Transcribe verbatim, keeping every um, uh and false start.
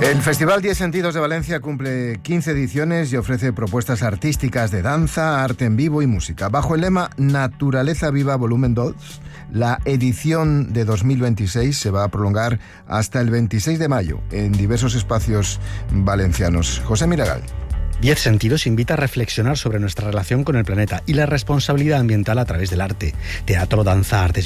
El Festival Diez Sentidos de Valencia cumple quince ediciones y ofrece propuestas artísticas de danza, arte en vivo y música. Bajo el lema Naturaleza Viva Volumen dos, la edición de dos mil veintiséis se va a prolongar hasta el veintiséis de mayo en diversos espacios valencianos. José Miragal. Diez Sentidos invita a reflexionar sobre nuestra relación con el planeta y la responsabilidad ambiental a través del arte. Teatro, danza, artes